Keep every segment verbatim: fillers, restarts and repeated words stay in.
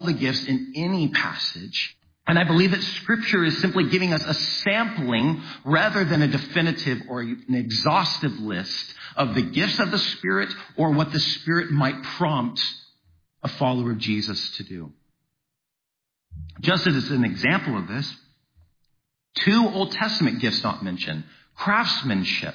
the gifts in any passage. And I believe that Scripture is simply giving us a sampling rather than a definitive or an exhaustive list of the gifts of the Spirit or what the Spirit might prompt a follower of Jesus to do. Just as an example of this, two Old Testament gifts not mentioned. Craftsmanship.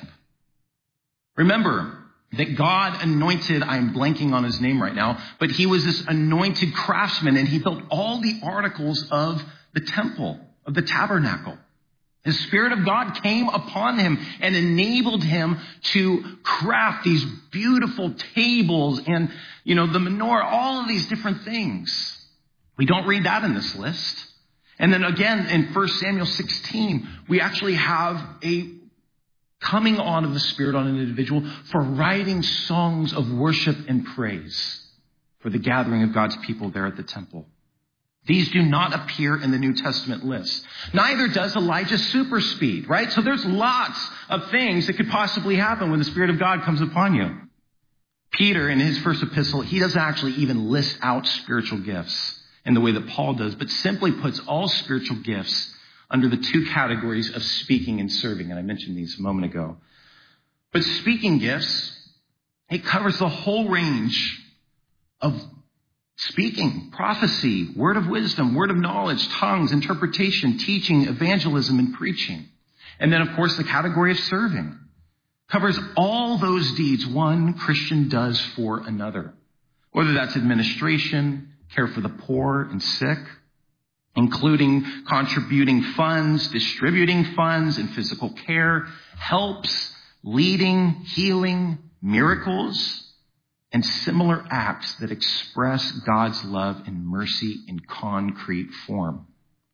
Remember that God anointed, I'm blanking on his name right now, but he was this anointed craftsman, and he built all the articles of the temple, of the tabernacle. The Spirit of God came upon him and enabled him to craft these beautiful tables and, you know, the menorah, all of these different things. We don't read that in this list. And then again, in First Samuel sixteen, we actually have a coming on of the Spirit on an individual for writing songs of worship and praise for the gathering of God's people there at the temple. These do not appear in the New Testament list. Neither does Elijah's super speed, right? So there's lots of things that could possibly happen when the Spirit of God comes upon you. Peter, in his first epistle, he doesn't actually even list out spiritual gifts in the way that Paul does, but simply puts all spiritual gifts under the two categories of speaking and serving. And I mentioned these a moment ago. But speaking gifts, it covers the whole range of speaking, prophecy, word of wisdom, word of knowledge, tongues, interpretation, teaching, evangelism, and preaching. And then, of course, the category of serving covers all those deeds one Christian does for another, whether that's administration, care for the poor and sick, including contributing funds, distributing funds and physical care, helps, leading, healing, miracles, and similar acts that express God's love and mercy in concrete form.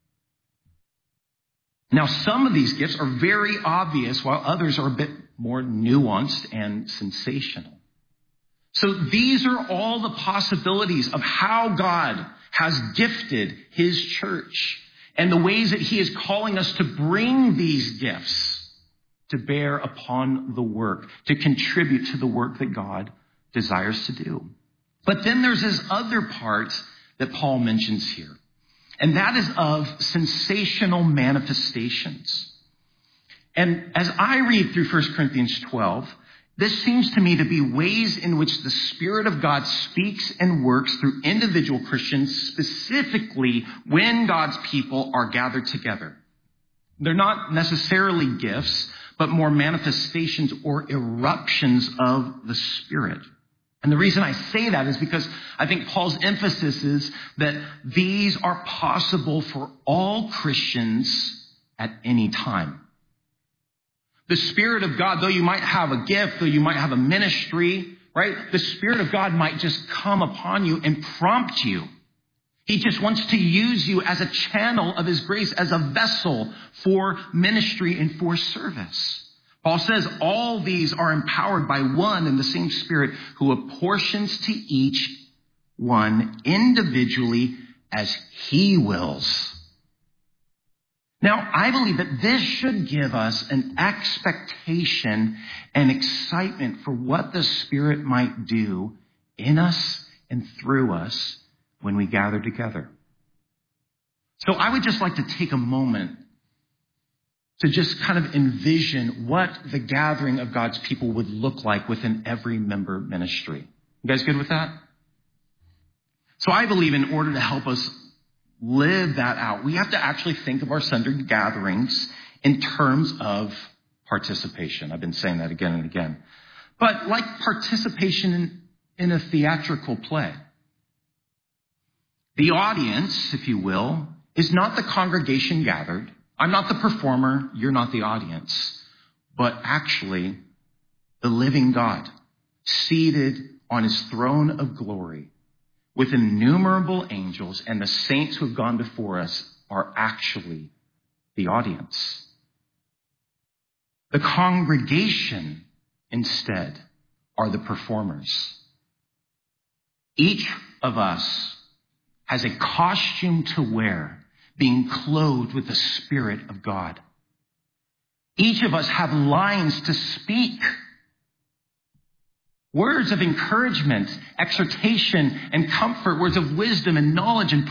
Now, some of these gifts are very obvious, while others are a bit more nuanced and sensational. So these are all the possibilities of how God has gifted his church and the ways that he is calling us to bring these gifts to bear upon the work, to contribute to the work that God desires to do. But then there's this other part that Paul mentions here, and that is of sensational manifestations. And as I read through First Corinthians twelve, this seems to me to be ways in which the Spirit of God speaks and works through individual Christians, specifically when God's people are gathered together. They're not necessarily gifts, but more manifestations or eruptions of the Spirit. And the reason I say that is because I think Paul's emphasis is that these are possible for all Christians at any time. The Spirit of God, though you might have a gift, though you might have a ministry, right? The Spirit of God might just come upon you and prompt you. He just wants to use you as a channel of his grace, as a vessel for ministry and for service. Paul says all these are empowered by one and the same Spirit who apportions to each one individually as he wills. Now, I believe that this should give us an expectation and excitement for what the Spirit might do in us and through us when we gather together. So I would just like to take a moment to just kind of envision what the gathering of God's people would look like within every member ministry. You guys good with that? So I believe in order to help us live that out, we have to actually think of our Sunday gatherings in terms of participation. I've been saying that again and again. But like participation in, in a theatrical play. The audience, if you will, is not the congregation gathered. I'm not the performer, you're not the audience, but actually the living God, seated on his throne of glory with innumerable angels, and the saints who have gone before us are actually the audience. The congregation, instead, are the performers. Each of us has a costume to wear, being clothed with the Spirit of God. Each of us have lines to speak, words of encouragement, exhortation, and comfort, words of wisdom and knowledge and